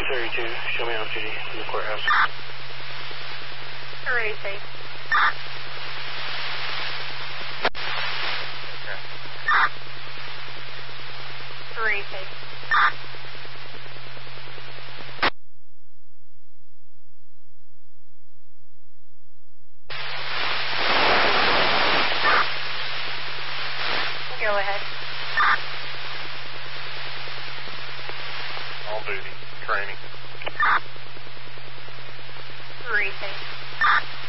32, show me off duty in the courthouse. Already safe. Okay. Already safe. Go ahead. On duty, training. Already safe.